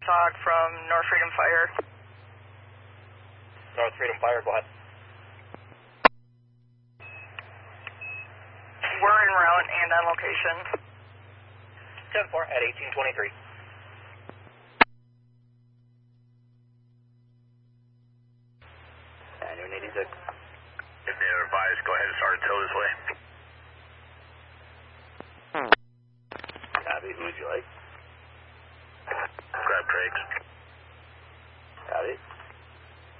talk from North Freedom Fire. North Freedom Fire, go ahead. We're en route and on location. 10-4 at 1823. And you're 86. If they advise, go ahead and start a tow this way. Copy, who would you like? Grab Craig's.